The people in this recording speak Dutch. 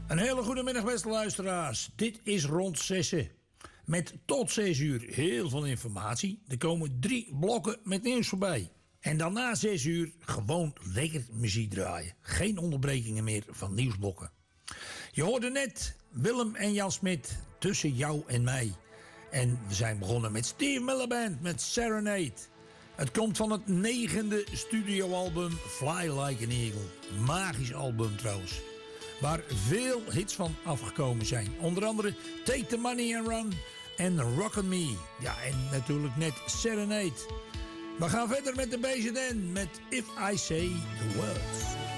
Een hele goede middag, beste luisteraars. Dit is Rond Zessen. Met tot 6 uur heel veel informatie. Er komen 3 blokken met nieuws voorbij. En dan na 6 uur gewoon lekker muziek draaien. Geen onderbrekingen meer van nieuwsblokken. Je hoorde net Willem en Jan Smit tussen jou en mij. En we zijn begonnen met Steve Miller Band met Serenade. Het komt van het 9e studioalbum Fly Like an Eagle. Magisch album trouwens. Waar veel hits van afgekomen zijn. Onder andere Take the Money and Run en Rockin' Me. Ja, en natuurlijk net Serenade. We gaan verder met de BZN met If I Say the Words.